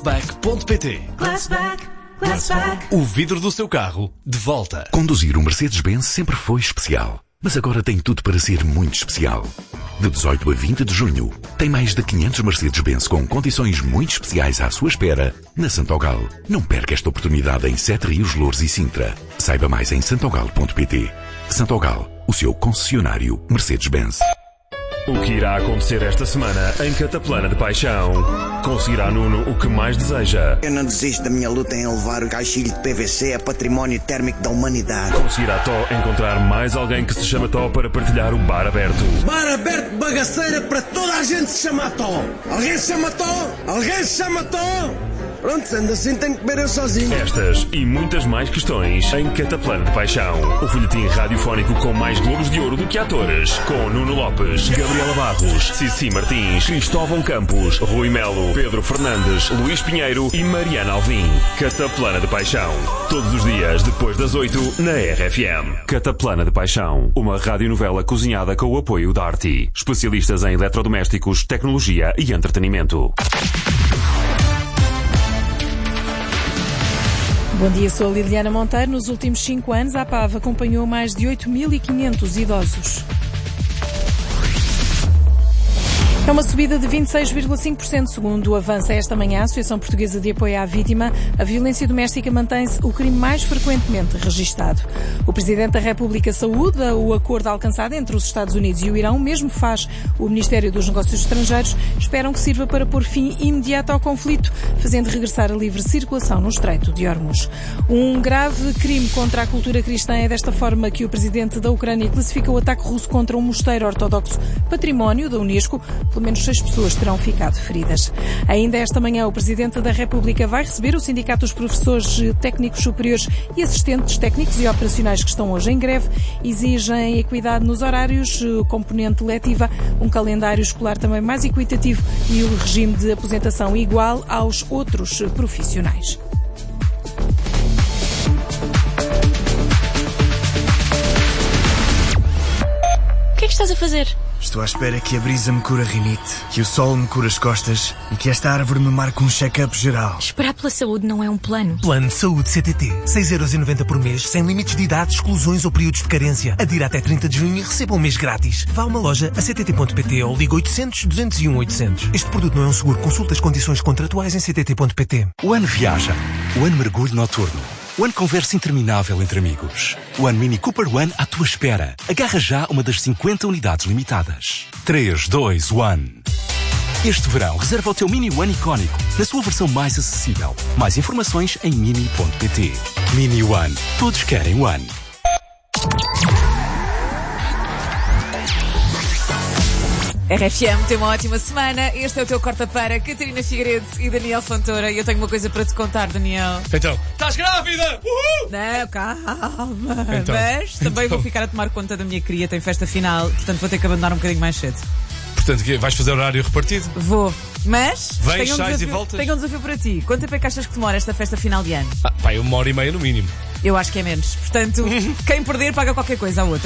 Glassback.pt. Glassback. O vidro do seu carro de volta. Conduzir um Mercedes-Benz sempre foi especial, mas agora tem tudo para ser muito especial. De 18 a 20 de junho, tem mais de 500 Mercedes-Benz com condições muito especiais à sua espera na Santogal. Não perca esta oportunidade em Sete Rios, Loures e Sintra. Saiba mais em santogal.pt. Santogal, o seu concessionário Mercedes-Benz. O que irá acontecer esta semana em Cataplana de Paixão? Conseguirá Nuno o que mais deseja? Eu não desisto da minha luta em elevar o caixilho de PVC a património térmico da humanidade. Conseguirá Tó encontrar mais alguém que se chama Tó para partilhar o bar aberto? Bar aberto, bagaceira, para toda a gente se chama Tó. Alguém se chama Tó? Alguém se chama Tó? Pronto, sendo assim tenho que comer eu sozinho. Estas e muitas mais questões em Cataplana de Paixão. O folhetim radiofónico com mais globos de ouro do que atores. Com Nuno Lopes, Gabriela Barros, Cici Martins, Cristóvão Campos, Rui Melo, Pedro Fernandes, Luís Pinheiro e Mariana Alvim. Cataplana de Paixão. Todos os dias depois das 8 na RFM. Cataplana de Paixão. Uma radionovela cozinhada com o apoio da Arti. Especialistas em eletrodomésticos, tecnologia e entretenimento. Bom dia, sou a Liliana Monteiro. Nos últimos 5 anos, a APAV acompanhou mais de 8.500 idosos. É uma subida de 26,5%, segundo avança esta manhã a Associação Portuguesa de Apoio à Vítima. A violência doméstica mantém-se o crime mais frequentemente registado. O Presidente da República saúda o acordo alcançado entre os Estados Unidos e o Irão, mesmo faz o Ministério dos Negócios Estrangeiros. Esperam que sirva para pôr fim imediato ao conflito, fazendo regressar a livre circulação no Estreito de Hormuz. Um grave crime contra a cultura cristã. É desta forma que o Presidente da Ucrânia classifica o ataque russo contra um mosteiro ortodoxo património da Unesco. Pelo menos 6 pessoas terão ficado feridas. Ainda esta manhã, o Presidente da República vai receber o Sindicato dos Professores Técnicos Superiores e Assistentes Técnicos e Operacionais que estão hoje em greve. Exigem equidade nos horários, componente letiva, um calendário escolar também mais equitativo e o regime de aposentação igual aos outros profissionais. O que é que estás a fazer? Estou à espera que a brisa me cure a rinite, que o sol me cure as costas e que esta árvore me marque um check-up geral. Esperar pela saúde não é um plano. Plano de Saúde CTT. 6,90€ por mês, sem limites de idade, exclusões ou períodos de carência. Adira até 30 de junho e receba um mês grátis. Vá a uma loja a ctt.pt ou liga 800 201 800. Este produto não é um seguro. Consulta as condições contratuais em ctt.pt. O ano viaja. O ano mergulho noturno. O ano conversa interminável entre amigos. O ano Mini Cooper One à tua espera. Agarra já uma das 50 unidades limitadas. 3, 2, 1. Este verão reserva o teu Mini One icónico na sua versão mais acessível. Mais informações em mini.pt. Mini One. Todos querem One. RFM, tem uma ótima semana. Este é o teu Corta Para, Catarina Figueiredo e Daniel Fontoura. E eu tenho uma coisa para te contar, Daniel. Então, estás grávida? Uhul! Não, calma. Então, mas também vou ficar a tomar conta da minha cria. Tem festa final, portanto vou ter que abandonar um bocadinho mais cedo. Portanto, vais fazer horário repartido? Vou. Mas vens, sais e voltas? Tenho um desafio para ti. Quanto tempo é que achas que demora esta festa final de ano? 1h30 no mínimo. Eu acho que é menos. Portanto, quem perder paga qualquer coisa ao outro.